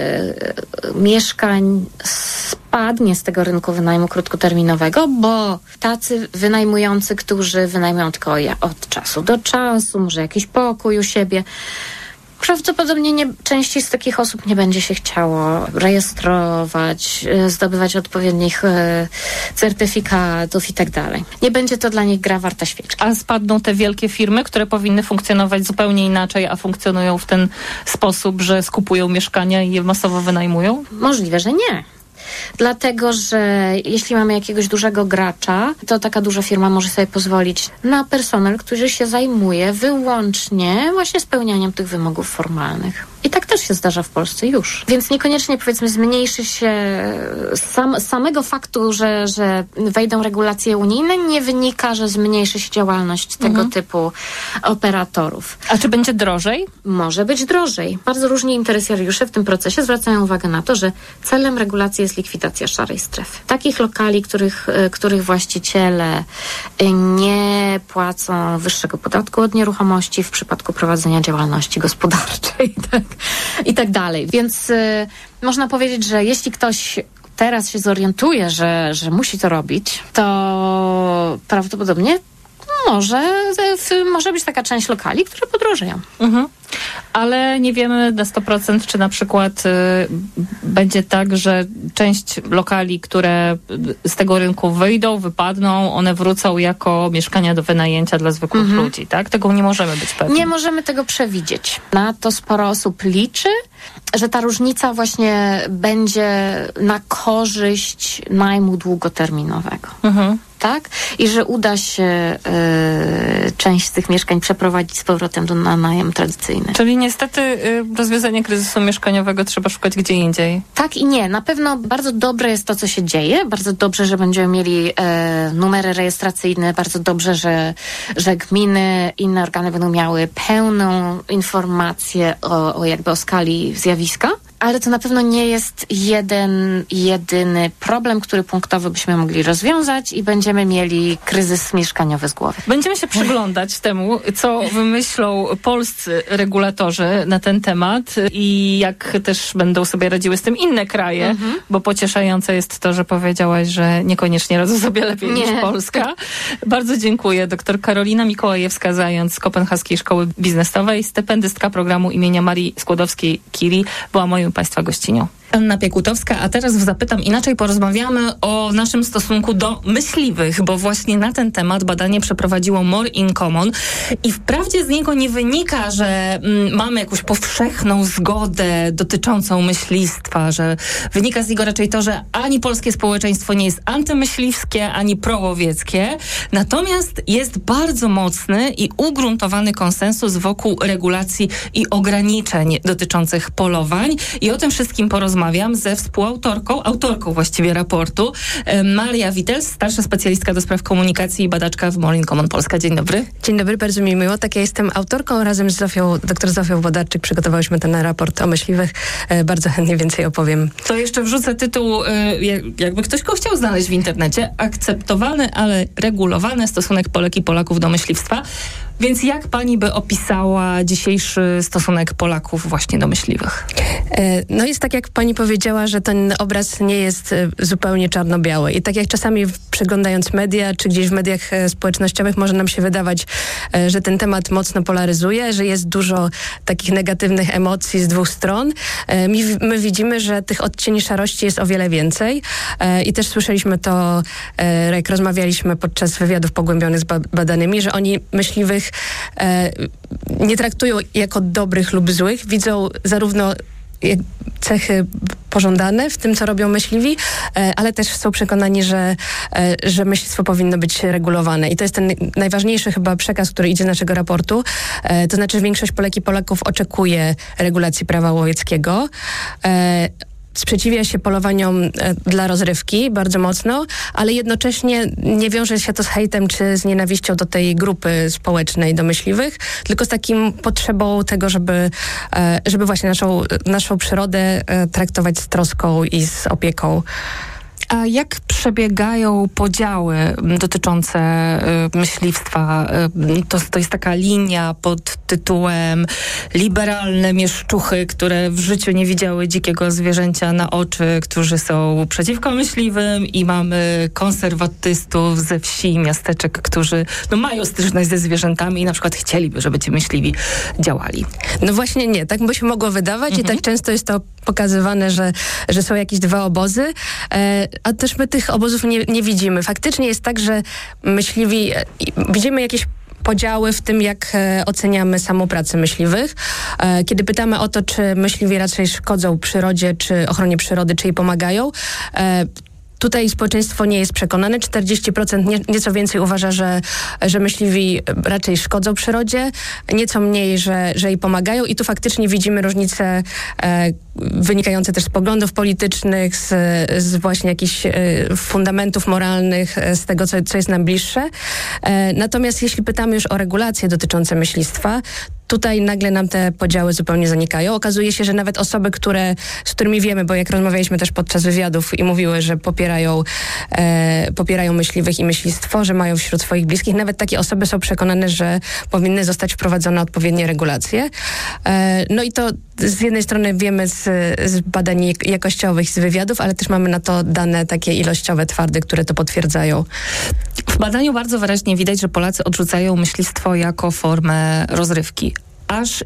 mieszkań spadnie z tego rynku wynajmu krótkoterminowego, bo tacy wynajmujący, którzy wynajmują tylko od czasu do czasu, może jakiś pokój u siebie, prawdopodobnie części z takich osób nie będzie się chciało rejestrować, zdobywać odpowiednich certyfikatów i tak dalej. Nie będzie to dla nich gra warta świeczki. A spadną te wielkie firmy, które powinny funkcjonować zupełnie inaczej, a funkcjonują w ten sposób, że skupują mieszkania i je masowo wynajmują? Możliwe, że nie. Dlatego, że jeśli mamy jakiegoś dużego gracza, to taka duża firma może sobie pozwolić na personel, który się zajmuje wyłącznie właśnie spełnianiem tych wymogów formalnych. I tak też się zdarza w Polsce już. Więc niekoniecznie, powiedzmy, zmniejszy się samego faktu, że wejdą regulacje unijne, nie wynika, że zmniejszy się działalność tego typu operatorów. A czy będzie drożej? Może być drożej. Bardzo różni interesariusze w tym procesie zwracają uwagę na to, że celem regulacji jest likwidacja szarej strefy. Takich lokali, których właściciele nie płacą wyższego podatku od nieruchomości w przypadku prowadzenia działalności gospodarczej, tak? I tak dalej. Więc można powiedzieć, że jeśli ktoś teraz się zorientuje, że musi to robić, to prawdopodobnie może być taka część lokali, które podrożeją. Ale nie wiemy na 100%, czy na przykład będzie tak, że część lokali, które z tego rynku wyjdą, wypadną, one wrócą jako mieszkania do wynajęcia dla zwykłych ludzi, tak? Tego nie możemy być pewni. Nie możemy tego przewidzieć. Na to sporo osób liczy, że ta różnica właśnie będzie na korzyść najmu długoterminowego. Tak? I że uda się część z tych mieszkań przeprowadzić z powrotem na najem tradycyjny. Czyli niestety rozwiązanie kryzysu mieszkaniowego trzeba szukać gdzie indziej. Tak i nie. Na pewno bardzo dobre jest to, co się dzieje. Bardzo dobrze, że będziemy mieli numery rejestracyjne. Bardzo dobrze, że gminy, inne organy będą miały pełną informację o skali zjawiska. Ale to na pewno nie jest jedyny problem, który punktowo byśmy mogli rozwiązać i będziemy mieli kryzys mieszkaniowy z głowy. Będziemy się przyglądać temu, co wymyślą polscy regulatorzy na ten temat i jak też będą sobie radziły z tym inne kraje, bo pocieszające jest to, że powiedziałaś, że niekoniecznie radzą sobie lepiej niż Polska. Bardzo dziękuję. Dr Karolina Mikołajewska-Zając z Kopenhaskiej Szkoły Biznesowej, stypendystka programu imienia Marii Skłodowskiej-Curie była moją Państwa gościnią. Anna Piekutowska, a teraz Zapytam Inaczej porozmawiamy o naszym stosunku do myśliwych, bo właśnie na ten temat badanie przeprowadziło More in Common i wprawdzie z niego nie wynika, że mamy jakąś powszechną zgodę dotyczącą myślistwa, że wynika z niego raczej to, że ani polskie społeczeństwo nie jest antymyśliwskie, ani prołowieckie, natomiast jest bardzo mocny i ugruntowany konsensus wokół regulacji i ograniczeń dotyczących polowań i o tym wszystkim porozmawiam ze autorką właściwie raportu, Maria Witels, starsza specjalistka do spraw komunikacji i badaczka w More in Common Polska. Dzień dobry. Dzień dobry, bardzo mi miło. Tak, ja jestem autorką, razem z dr Zofią Włodarczyk przygotowałyśmy ten raport o myśliwych. Bardzo chętnie więcej opowiem. To jeszcze wrzucę tytuł, jakby ktoś go chciał znaleźć w internecie. Akceptowany, ale regulowany stosunek Polek i Polaków do myśliwstwa. Więc jak pani by opisała dzisiejszy stosunek Polaków właśnie do myśliwych? No jest tak, jak pani powiedziała, że ten obraz nie jest zupełnie czarno-biały. I tak jak czasami przeglądając media, czy gdzieś w mediach społecznościowych może nam się wydawać, że ten temat mocno polaryzuje, że jest dużo takich negatywnych emocji z dwóch stron. My widzimy, że tych odcieni szarości jest o wiele więcej. I też słyszeliśmy to, jak rozmawialiśmy podczas wywiadów pogłębionych z badanymi, że oni myśliwych nie traktują jako dobrych lub złych, widzą zarówno cechy pożądane w tym, co robią myśliwi, ale też są przekonani, że myślistwo powinno być regulowane. I to jest ten najważniejszy chyba przekaz, który idzie z naszego raportu. To znaczy, że większość Polek i Polaków oczekuje regulacji prawa łowieckiego. Sprzeciwia się polowaniom dla rozrywki bardzo mocno, ale jednocześnie nie wiąże się to z hejtem czy z nienawiścią do tej grupy społecznej, do myśliwych, tylko z takim potrzebą tego, żeby właśnie naszą przyrodę traktować z troską i z opieką. A jak przebiegają podziały dotyczące myśliwstwa? To jest taka linia pod tytułem liberalne mieszczuchy, które w życiu nie widziały dzikiego zwierzęcia na oczy, którzy są przeciwko myśliwym, i mamy konserwatystów ze wsi i miasteczek, którzy mają styczność ze zwierzętami i na przykład chcieliby, żeby ci myśliwi działali. No właśnie nie, tak by się mogło wydawać i tak często jest to pokazywane, że są jakieś dwa obozy, a też my tych obozów nie widzimy. Faktycznie jest tak, że myśliwi, widzimy jakieś podziały w tym, jak oceniamy samą pracę myśliwych. Kiedy pytamy o to, czy myśliwi raczej szkodzą przyrodzie, czy ochronie przyrody, czy jej pomagają, tutaj społeczeństwo nie jest przekonane. 40%, nieco więcej uważa, że myśliwi raczej szkodzą przyrodzie, nieco mniej, że jej pomagają. I tu faktycznie widzimy różnice wynikające też z poglądów politycznych, z właśnie jakichś fundamentów moralnych, z tego, co jest nam bliższe. Natomiast jeśli pytamy już o regulacje dotyczące myślistwa, tutaj nagle nam te podziały zupełnie zanikają. Okazuje się, że nawet osoby, z którymi wiemy, bo jak rozmawialiśmy też podczas wywiadów i mówiły, że popierają myśliwych i myślistwo, że mają wśród swoich bliskich, nawet takie osoby są przekonane, że powinny zostać wprowadzone odpowiednie regulacje. No i to z jednej strony wiemy z badań jakościowych, z wywiadów, ale też mamy na to dane takie ilościowe, twarde, które to potwierdzają. W badaniu bardzo wyraźnie widać, że Polacy odrzucają myślistwo jako formę rozrywki. Aż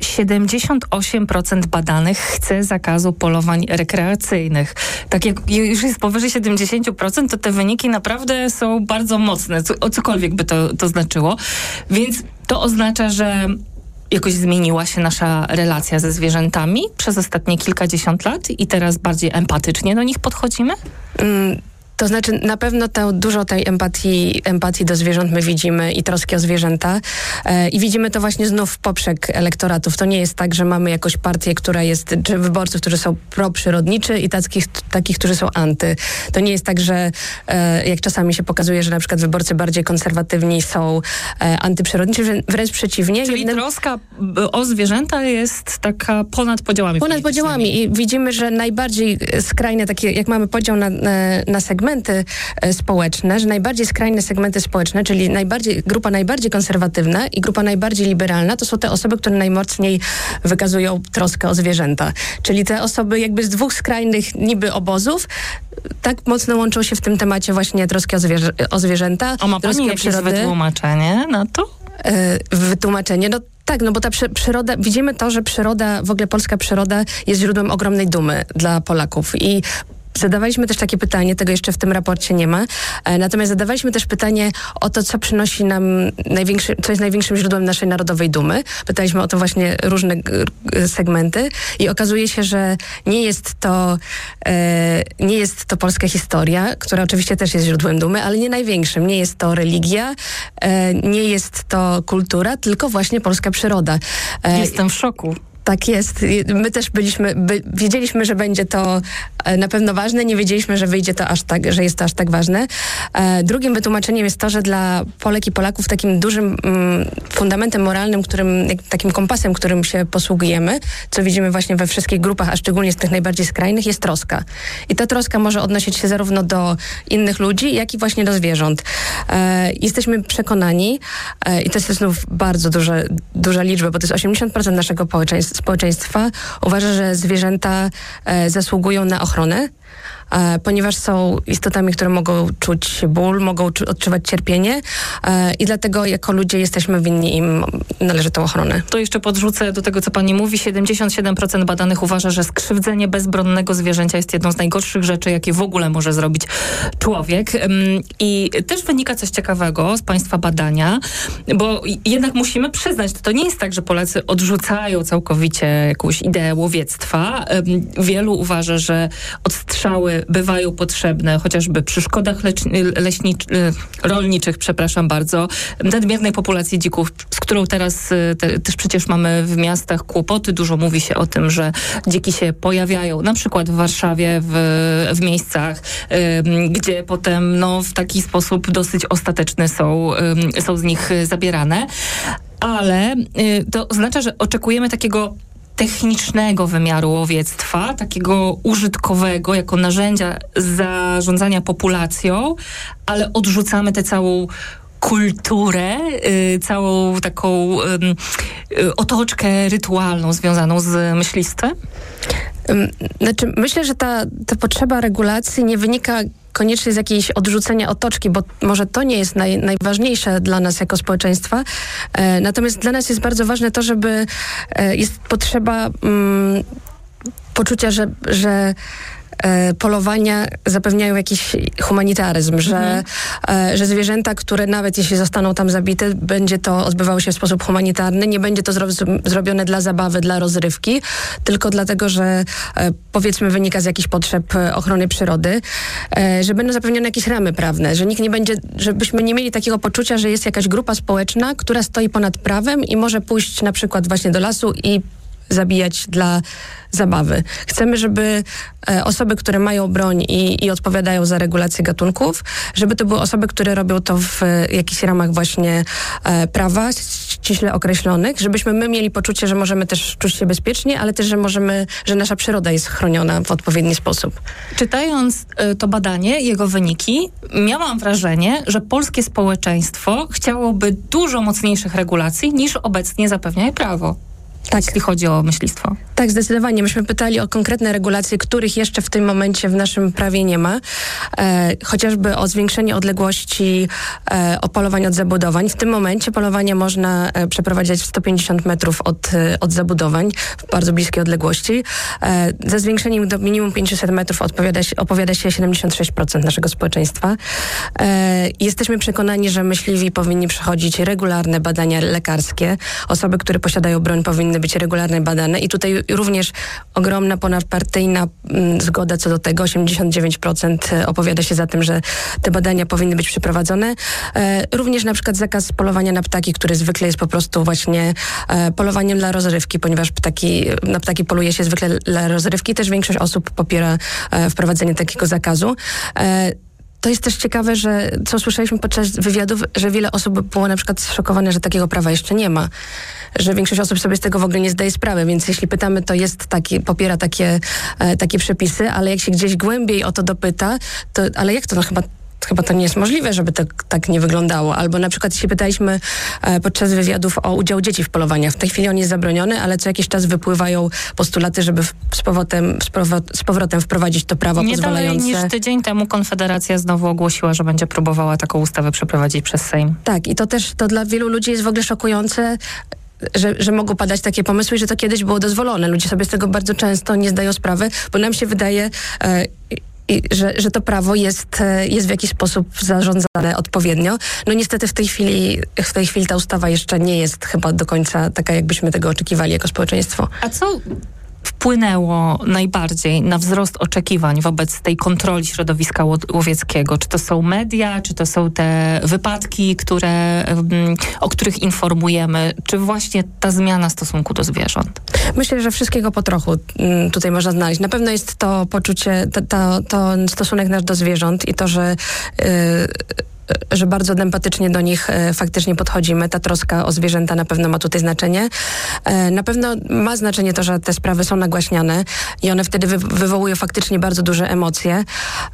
78% badanych chce zakazu polowań rekreacyjnych. Tak jak już jest powyżej 70%, to te wyniki naprawdę są bardzo mocne, cokolwiek by to znaczyło. Więc to oznacza, że jakoś zmieniła się nasza relacja ze zwierzętami przez ostatnie kilkadziesiąt lat i teraz bardziej empatycznie do nich podchodzimy? To znaczy na pewno dużo tej empatii do zwierząt my widzimy i troski o zwierzęta i widzimy to właśnie znów w poprzek elektoratów. To nie jest tak, że mamy jakąś partię, która jest, czy wyborców, którzy są pro-przyrodniczy i takich, którzy są anty. To nie jest tak, że jak czasami się pokazuje, że na przykład wyborcy bardziej konserwatywni są antyprzyrodniczy, wręcz przeciwnie. Czyli troska o zwierzęta jest taka ponad podziałami. Ponad podziałami i widzimy, że najbardziej skrajne takie, jak mamy podział na segmenty społeczne, że najbardziej skrajne segmenty społeczne, czyli grupa najbardziej konserwatywna i grupa najbardziej liberalna, to są te osoby, które najmocniej wykazują troskę o zwierzęta. Czyli te osoby jakby z dwóch skrajnych niby obozów tak mocno łączą się w tym temacie właśnie troski o zwierzęta. A ma pani jakieś wytłumaczenie na to? Wytłumaczenie? No Tak, no bo ta przyroda, widzimy to, że przyroda, w ogóle polska przyroda jest źródłem ogromnej dumy dla Polaków i zadawaliśmy też takie pytanie, tego jeszcze w tym raporcie nie ma, natomiast zadawaliśmy też pytanie o to, co przynosi nam co jest największym źródłem naszej narodowej dumy. Pytaliśmy o to właśnie różne segmenty i okazuje się, że nie jest to polska historia, która oczywiście też jest źródłem dumy, ale nie największym. Nie jest to religia, nie jest to kultura, tylko właśnie polska przyroda. Jestem w szoku. Tak jest. My też wiedzieliśmy, że będzie to na pewno ważne, nie wiedzieliśmy, że wyjdzie to aż tak, że jest to aż tak ważne. Drugim wytłumaczeniem jest to, że dla Polek i Polaków takim dużym fundamentem moralnym, takim kompasem, którym się posługujemy, co widzimy właśnie we wszystkich grupach, a szczególnie z tych najbardziej skrajnych, jest troska. I ta troska może odnosić się zarówno do innych ludzi, jak i właśnie do zwierząt. Jesteśmy przekonani, i to jest znów bardzo duża liczba, bo to jest 80% naszego społeczeństwa uważa, że zwierzęta zasługują na ochronę, ponieważ są istotami, które mogą czuć ból, mogą odczuwać cierpienie i dlatego jako ludzie jesteśmy winni im należytą ochronę. To jeszcze podrzucę do tego, co pani mówi. 77% badanych uważa, że skrzywdzenie bezbronnego zwierzęcia jest jedną z najgorszych rzeczy, jakie w ogóle może zrobić człowiek. I też wynika coś ciekawego z państwa badania, bo jednak musimy przyznać, to nie jest tak, że Polacy odrzucają całkowicie jakąś ideę łowiectwa. Wielu uważa, że odstrzały bywają potrzebne, chociażby przy szkodach rolniczych, nadmiernej populacji dzików, z którą teraz też przecież mamy w miastach kłopoty. Dużo mówi się o tym, że dziki się pojawiają, na przykład w Warszawie, w miejscach, gdzie potem w taki sposób dosyć ostateczny są z nich zabierane. Ale to oznacza, że oczekujemy takiego technicznego wymiaru łowiectwa, takiego użytkowego, jako narzędzia zarządzania populacją, ale odrzucamy tę całą kulturę, całą taką otoczkę rytualną związaną z myślistwem? Znaczy, myślę, że ta potrzeba regulacji nie wynika koniecznie z jakiejś odrzucenia otoczki, bo może to nie jest najważniejsze dla nas jako społeczeństwa. Natomiast dla nas jest bardzo ważne to, żeby jest potrzeba poczucia, że polowania zapewniają jakiś humanitaryzm, że zwierzęta, które nawet jeśli zostaną tam zabite, będzie to odbywało się w sposób humanitarny, nie będzie to zrobione dla zabawy, dla rozrywki, tylko dlatego, że powiedzmy wynika z jakichś potrzeb ochrony przyrody, że będą zapewnione jakieś ramy prawne, że nikt nie będzie, żebyśmy nie mieli takiego poczucia, że jest jakaś grupa społeczna, która stoi ponad prawem i może pójść na przykład właśnie do lasu i zabijać dla zabawy. Chcemy, żeby osoby, które mają broń i odpowiadają za regulację gatunków, żeby to były osoby, które robią to w jakichś ramach właśnie prawa ściśle określonych, żebyśmy my mieli poczucie, że możemy też czuć się bezpiecznie, ale też, że nasza przyroda jest chroniona w odpowiedni sposób. Czytając to badanie, jego wyniki, miałam wrażenie, że polskie społeczeństwo chciałoby dużo mocniejszych regulacji, niż obecnie zapewnia je prawo. Tak. Jeśli chodzi o myślistwo. Tak, zdecydowanie. Myśmy pytali o konkretne regulacje, których jeszcze w tym momencie w naszym prawie nie ma. Chociażby o zwiększenie odległości o polowań od zabudowań. W tym momencie polowanie można przeprowadzać w 150 metrów od zabudowań, w bardzo bliskiej odległości. Ze zwiększeniem do minimum 500 metrów opowiada się 76% naszego społeczeństwa. Jesteśmy przekonani, że myśliwi powinni przechodzić regularne badania lekarskie. Osoby, które posiadają broń, powinny być regularnie badane i tutaj również ogromna ponadpartyjna zgoda co do tego. 89% opowiada się za tym, że te badania powinny być przeprowadzone. Również na przykład zakaz polowania na ptaki, który zwykle jest po prostu właśnie polowaniem dla rozrywki, ponieważ na ptaki poluje się zwykle dla rozrywki. Też większość osób popiera wprowadzenie takiego zakazu. To jest też ciekawe, że co słyszeliśmy podczas wywiadów, że wiele osób było na przykład zszokowane, że takiego prawa jeszcze nie ma. Że większość osób sobie z tego w ogóle nie zdaje sprawy, więc jeśli pytamy, to popiera takie przepisy, ale jak się gdzieś głębiej o to dopyta, to ale jak to? No chyba to nie jest możliwe, żeby to tak nie wyglądało. Albo na przykład jeśli pytaliśmy podczas wywiadów o udział dzieci w polowaniach. W tej chwili on jest zabroniony, ale co jakiś czas wypływają postulaty, żeby z powrotem wprowadzić to prawo pozwalające... Nie dalej niż tydzień temu Konfederacja znowu ogłosiła, że będzie próbowała taką ustawę przeprowadzić przez Sejm. Tak, i to też dla wielu ludzi jest w ogóle szokujące, że mogą padać takie pomysły i że to kiedyś było dozwolone. Ludzie sobie z tego bardzo często nie zdają sprawy, bo nam się wydaje, że to prawo jest w jakiś sposób zarządzane odpowiednio. No niestety w tej chwili ta ustawa jeszcze nie jest chyba do końca taka, jakbyśmy tego oczekiwali jako społeczeństwo. A co wpłynęło najbardziej na wzrost oczekiwań wobec tej kontroli środowiska łowieckiego? Czy to są media, czy to są te wypadki, o których informujemy, czy właśnie ta zmiana stosunku do zwierząt? Myślę, że wszystkiego po trochu tutaj można znaleźć. Na pewno jest to poczucie, to stosunek nasz do zwierząt i to, że bardzo empatycznie do nich faktycznie podchodzimy. Ta troska o zwierzęta na pewno ma tutaj znaczenie. Na pewno ma znaczenie to, że te sprawy są nagłaśniane i one wtedy wywołują faktycznie bardzo duże emocje.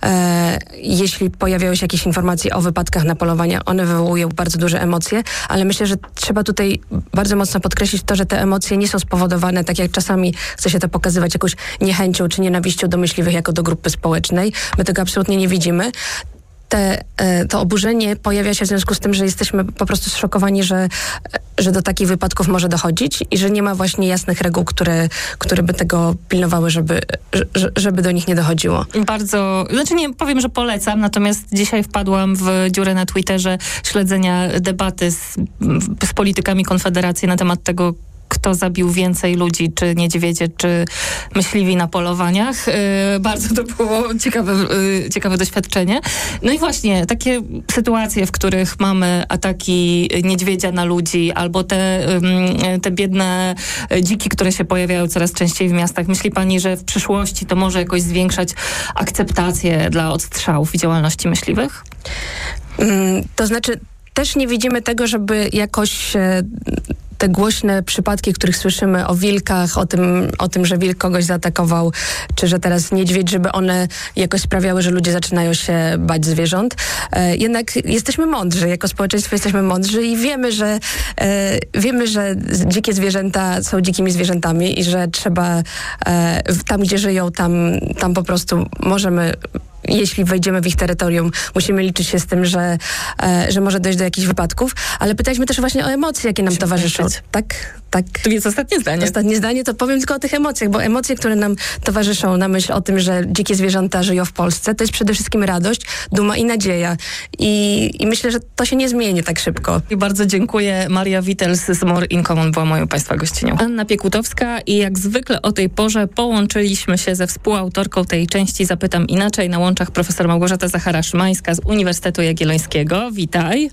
Jeśli pojawiają się jakieś informacje o wypadkach na polowaniach, one wywołują bardzo duże emocje, ale myślę, że trzeba tutaj bardzo mocno podkreślić to, że te emocje nie są spowodowane, tak jak czasami chce się to pokazywać, jakąś niechęcią czy nienawiścią do myśliwych jako do grupy społecznej. My tego absolutnie nie widzimy. To oburzenie pojawia się w związku z tym, że jesteśmy po prostu zszokowani, że do takich wypadków może dochodzić i że nie ma właśnie jasnych reguł, które by tego pilnowały, żeby do nich nie dochodziło. Nie powiem, że polecam, natomiast dzisiaj wpadłam w dziurę na Twitterze śledzenia debaty z politykami Konfederacji na temat tego, kto zabił więcej ludzi, czy niedźwiedzie, czy myśliwi na polowaniach. Bardzo to było ciekawe doświadczenie. No i właśnie takie sytuacje, w których mamy ataki niedźwiedzia na ludzi, albo te biedne dziki, które się pojawiają coraz częściej w miastach. Myśli pani, że w przyszłości to może jakoś zwiększać akceptację dla odstrzałów i działalności myśliwych? To znaczy, też nie widzimy tego, żeby jakoś te głośne przypadki, których słyszymy o wilkach, o tym, że wilk kogoś zaatakował, czy że teraz niedźwiedź, żeby one jakoś sprawiały, że ludzie zaczynają się bać zwierząt. Jednak jesteśmy mądrzy, jako społeczeństwo jesteśmy mądrzy i wiemy, że dzikie zwierzęta są dzikimi zwierzętami i że trzeba tam, gdzie żyją, tam po prostu możemy, jeśli wejdziemy w ich terytorium, musimy liczyć się z tym, że może dojść do jakichś wypadków, ale pytaliśmy też właśnie o emocje, jakie nam towarzyszą. Tak. To jest ostatnie zdanie. Ostatnie zdanie, to powiem tylko o tych emocjach, bo emocje, które nam towarzyszą na myśl o tym, że dzikie zwierzęta żyją w Polsce, to jest przede wszystkim radość, duma i nadzieja. I myślę, że to się nie zmieni tak szybko. I bardzo dziękuję. Maria Witels z More in Common była moją państwa gościnią. Anna Piekutowska i jak zwykle o tej porze połączyliśmy się ze współautorką tej części Zapytam Inaczej. Na łączach profesor Małgorzata Zachara-Szymańska z Uniwersytetu Jagiellońskiego. Witaj.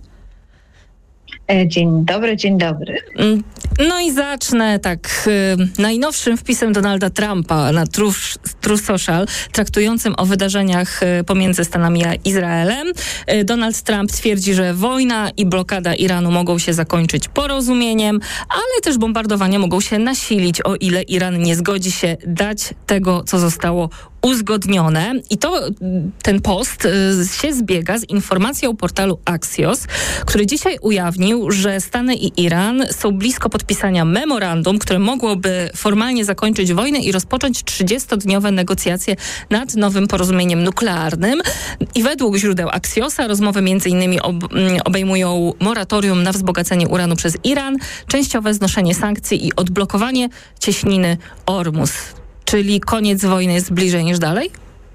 Dzień dobry, dzień dobry. No i zacznę najnowszym wpisem Donalda Trumpa na Truth Social, traktującym o wydarzeniach pomiędzy Stanami a Izraelem. Donald Trump twierdzi, że wojna i blokada Iranu mogą się zakończyć porozumieniem, ale też bombardowania mogą się nasilić, o ile Iran nie zgodzi się dać tego, co zostało uzgodnione. I ten post się zbiega z informacją portalu Axios, który dzisiaj ujawnił, że Stany i Iran są blisko podpisania memorandum, które mogłoby formalnie zakończyć wojnę i rozpocząć 30-dniowe negocjacje nad nowym porozumieniem nuklearnym. I według źródeł Axiosa rozmowy m.in. obejmują moratorium na wzbogacenie uranu przez Iran, częściowe znoszenie sankcji i odblokowanie cieśniny Ormus. Czyli koniec wojny jest bliżej niż dalej?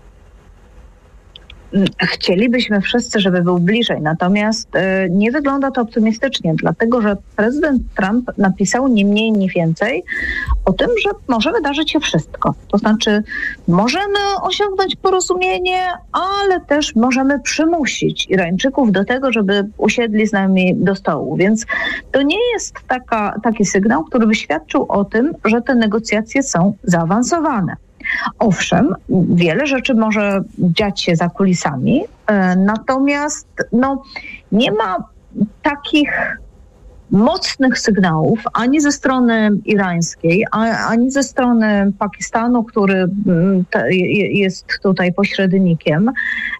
Chcielibyśmy wszyscy, żeby był bliżej, natomiast nie wygląda to optymistycznie, dlatego że prezydent Trump napisał nie mniej, nie więcej o tym, że może wydarzyć się wszystko. To znaczy możemy osiągnąć porozumienie, ale też możemy przymusić Irańczyków do tego, żeby usiedli z nami do stołu. Więc to nie jest taki sygnał, który by świadczył o tym, że te negocjacje są zaawansowane. Owszem, wiele rzeczy może dziać się za kulisami, natomiast nie ma takich mocnych sygnałów ani ze strony irańskiej, ani ze strony Pakistanu, który jest tutaj pośrednikiem,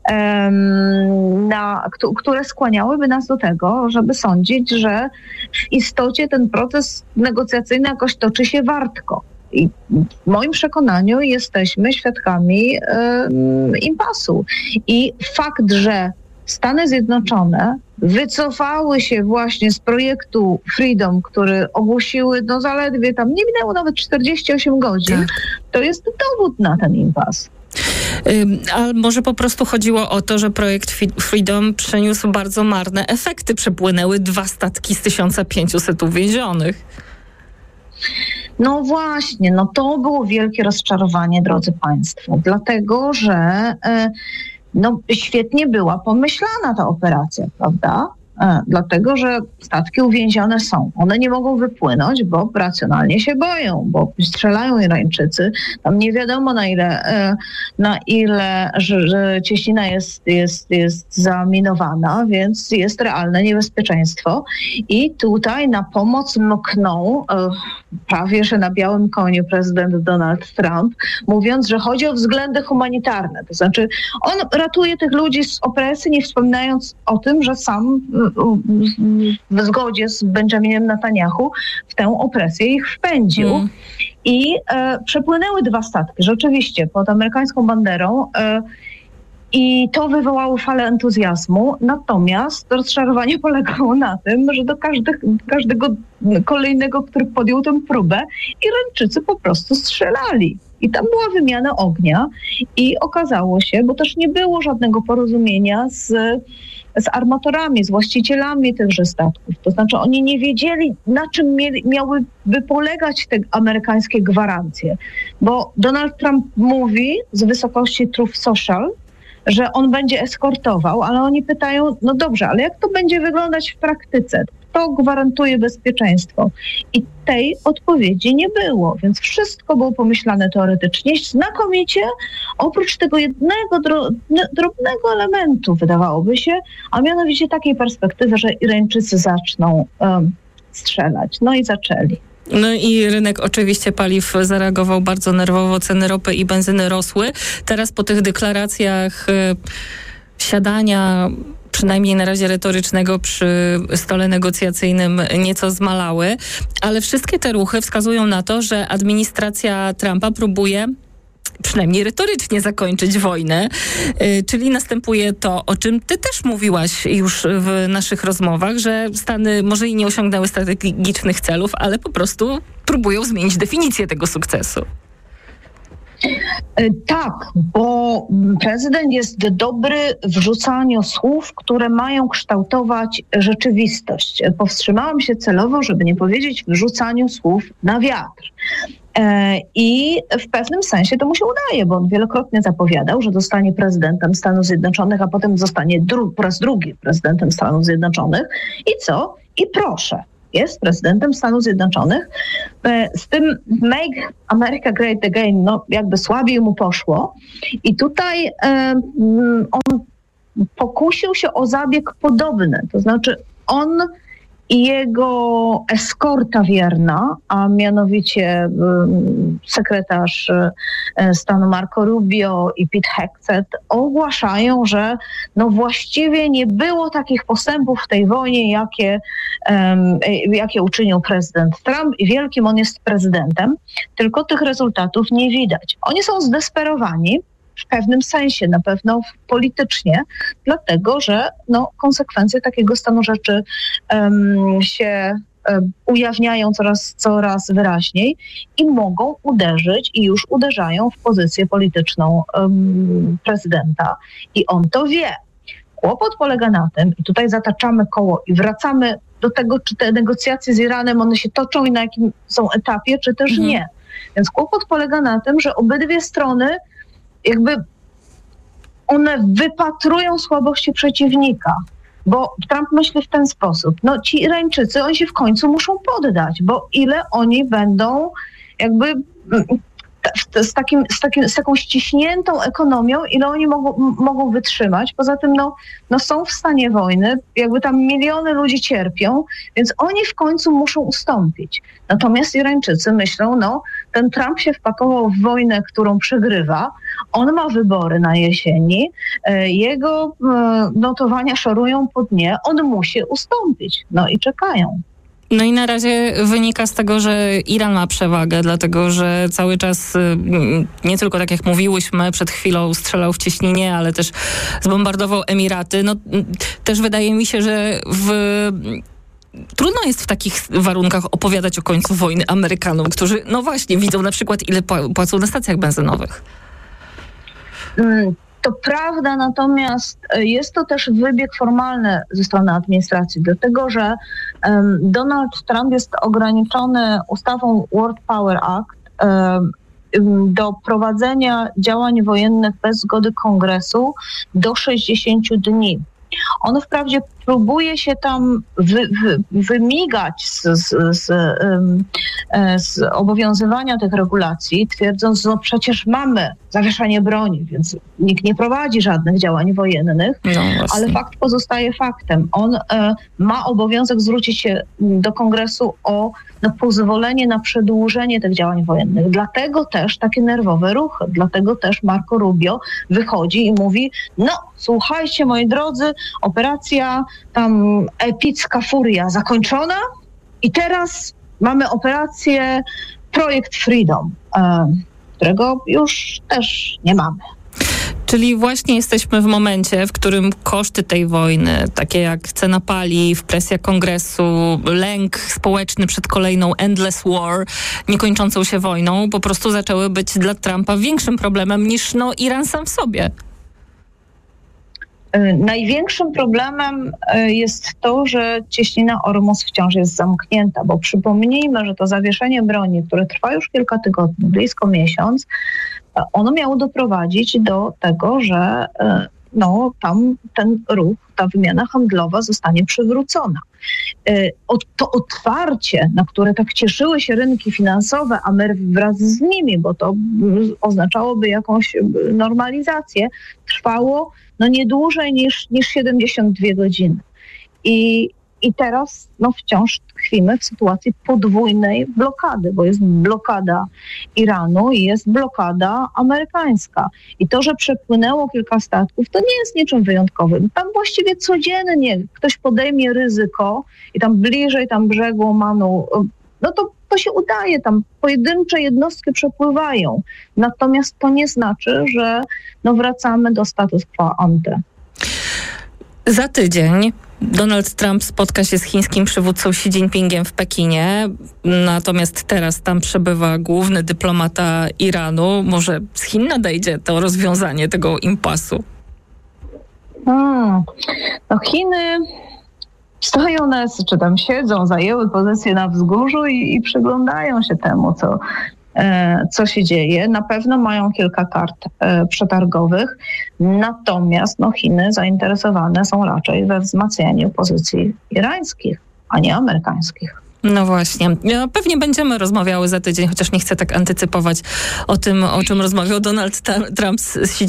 które skłaniałyby nas do tego, żeby sądzić, że w istocie ten proces negocjacyjny jakoś toczy się wartko. I w moim przekonaniu jesteśmy świadkami impasu. I fakt, że Stany Zjednoczone wycofały się właśnie z projektu Freedom, który ogłosiły zaledwie tam, nie minęło nawet 48 godzin, to jest dowód na ten impas. A może po prostu chodziło o to, że projekt Freedom przyniósł bardzo marne efekty. Przepłynęły 2 statki z 1500 uwięzionych. No właśnie, to było wielkie rozczarowanie, drodzy Państwo, dlatego że świetnie była pomyślana ta operacja, prawda? Dlatego, że statki uwięzione są. One nie mogą wypłynąć, bo racjonalnie się boją, bo strzelają Irańczycy. Tam nie wiadomo na ile że cieśnina jest zaminowana, więc jest realne niebezpieczeństwo. I tutaj na pomoc mknął prawie że na białym koniu prezydent Donald Trump, mówiąc, że chodzi o względy humanitarne. To znaczy on ratuje tych ludzi z opresji, nie wspominając o tym, że sam w zgodzie z Benjaminem Netanyahu w tę opresję ich wpędził. I przepłynęły 2 statki, rzeczywiście, pod amerykańską banderą i to wywołało falę entuzjazmu. Natomiast rozczarowanie polegało na tym, że do każdego kolejnego, który podjął tę próbę, Irańczycy po prostu strzelali. I tam była wymiana ognia i okazało się, bo też nie było żadnego porozumienia z armatorami, z właścicielami tychże statków. To znaczy oni nie wiedzieli, na czym miałyby polegać te amerykańskie gwarancje. Bo Donald Trump mówi z wysokości Truth Social, że on będzie eskortował, ale oni pytają, no dobrze, ale jak to będzie wyglądać w praktyce? Kto gwarantuje bezpieczeństwo? I tej odpowiedzi nie było, więc wszystko było pomyślane teoretycznie, znakomicie, oprócz tego jednego drobnego elementu, wydawałoby się, a mianowicie takiej perspektywy, że Irańczycy zaczną strzelać. No i zaczęli. No i rynek oczywiście paliw zareagował bardzo nerwowo, ceny ropy i benzyny rosły. Teraz po tych deklaracjach siadania, przynajmniej na razie retorycznego, przy stole negocjacyjnym nieco zmalały, ale wszystkie te ruchy wskazują na to, że administracja Trumpa próbuje przynajmniej retorycznie zakończyć wojnę, czyli następuje to, o czym ty też mówiłaś już w naszych rozmowach, że Stany może i nie osiągnęły strategicznych celów, ale po prostu próbują zmienić definicję tego sukcesu. Tak, bo prezydent jest dobry w rzucaniu słów, które mają kształtować rzeczywistość. Powstrzymałam się celowo, żeby nie powiedzieć w rzucaniu słów na wiatr. I w pewnym sensie to mu się udaje, bo on wielokrotnie zapowiadał, że zostanie prezydentem Stanów Zjednoczonych, a potem zostanie po raz drugi prezydentem Stanów Zjednoczonych. I co? I proszę. Jest prezydentem Stanów Zjednoczonych. Z tym Make America Great Again, jakby słabiej mu poszło. I tutaj on pokusił się o zabieg podobny. To znaczy on i jego eskorta wierna, a mianowicie sekretarz stanu Marco Rubio i Pete Hegseth ogłaszają, że właściwie nie było takich postępów w tej wojnie, jakie uczynił prezydent Trump i wielkim on jest prezydentem, tylko tych rezultatów nie widać. Oni są zdesperowani, w pewnym sensie, na pewno politycznie, dlatego że konsekwencje takiego stanu rzeczy się ujawniają coraz wyraźniej i mogą uderzyć i już uderzają w pozycję polityczną prezydenta. I on to wie. Kłopot polega na tym, i tutaj zataczamy koło i wracamy do tego, czy te negocjacje z Iranem, one się toczą i na jakim są etapie, czy też nie. Więc kłopot polega na tym, że obydwie strony jakby one wypatrują słabości przeciwnika, bo Trump myśli w ten sposób. Ci Irańczycy, oni się w końcu muszą poddać, bo ile oni będą jakby z taką ściśniętą ekonomią, ile oni mogą wytrzymać. Poza tym są w stanie wojny, jakby tam miliony ludzi cierpią, więc oni w końcu muszą ustąpić. Natomiast Irańczycy myślą, ten Trump się wpakował w wojnę, którą przegrywa, on ma wybory na jesieni, jego notowania szorują po dnie, on musi ustąpić. I czekają. No i na razie wynika z tego, że Iran ma przewagę, dlatego że cały czas nie tylko tak jak mówiłyśmy, przed chwilą strzelał w cieśninie, ale też zbombardował Emiraty. No też wydaje mi się, że trudno jest w takich warunkach opowiadać o końcu wojny Amerykanom, którzy no właśnie widzą na przykład ile płacą na stacjach benzynowych. To prawda, natomiast jest to też wybieg formalny ze strony administracji, dlatego że Donald Trump jest ograniczony ustawą World Power Act do prowadzenia działań wojennych bez zgody Kongresu do 60 dni. On wprawdzie próbuje się tam wymigać z obowiązywania tych regulacji, twierdząc, że przecież mamy zawieszanie broni, więc nikt nie prowadzi żadnych działań wojennych, ale fakt pozostaje faktem. On ma obowiązek zwrócić się do Kongresu o pozwolenie na przedłużenie tych działań wojennych. Dlatego też takie nerwowe ruchy, dlatego też Marco Rubio wychodzi i mówi, no słuchajcie moi drodzy, operacja tam epicka furia zakończona i teraz mamy operację Projekt Freedom, którego już też nie mamy. Czyli właśnie jesteśmy w momencie, w którym koszty tej wojny, takie jak cena paliw, presja Kongresu, lęk społeczny przed kolejną endless war, niekończącą się wojną, po prostu zaczęły być dla Trumpa większym problemem niż Iran sam w sobie. Największym problemem jest to, że cieśnina Ormus wciąż jest zamknięta, bo przypomnijmy, że to zawieszenie broni, które trwa już kilka tygodni, blisko miesiąc, ono miało doprowadzić do tego, że tam ten ruch, ta wymiana handlowa zostanie przywrócona. To otwarcie, na które tak cieszyły się rynki finansowe, a my wraz z nimi, bo to oznaczałoby jakąś normalizację, trwało nie dłużej niż 72 godziny. I teraz wciąż tkwimy w sytuacji podwójnej blokady, bo jest blokada Iranu i jest blokada amerykańska. I to, że przepłynęło kilka statków, to nie jest niczym wyjątkowym. Tam właściwie codziennie ktoś podejmie ryzyko i tam bliżej brzegu Omanu, to się udaje, tam pojedyncze jednostki przepływają. Natomiast to nie znaczy, że wracamy do status quo ante. Za tydzień Donald Trump spotka się z chińskim przywódcą Xi Jinpingiem w Pekinie, natomiast teraz tam przebywa główny dyplomata Iranu. Może z Chin nadejdzie to rozwiązanie tego impasu? Chiny stoją czy tam siedzą, zajęły pozycję na wzgórzu i przyglądają się temu, co się dzieje. Na pewno mają kilka kart przetargowych, natomiast Chiny zainteresowane są raczej we wzmacnianiu pozycji irańskich, a nie amerykańskich. No właśnie. Pewnie będziemy rozmawiały za tydzień, chociaż nie chcę tak antycypować o tym, o czym rozmawiał Donald Trump z Xi